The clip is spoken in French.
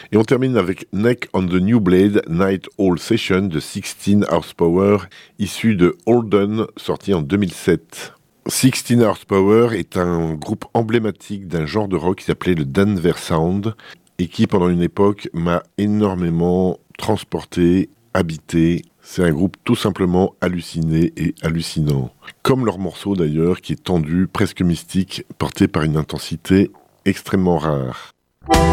Et on termine avec Neck on the New Blade, Night Owl Session de 16 Horsepower, issu de Holden, sorti en 2007. 16 Horsepower est un groupe emblématique d'un genre de rock qui s'appelait le Denver Sound et qui, pendant une époque, m'a énormément transporté, habité. C'est un groupe tout simplement halluciné et hallucinant. Comme leur morceau d'ailleurs, qui est tendu, presque mystique, porté par une intensité extrêmement rare.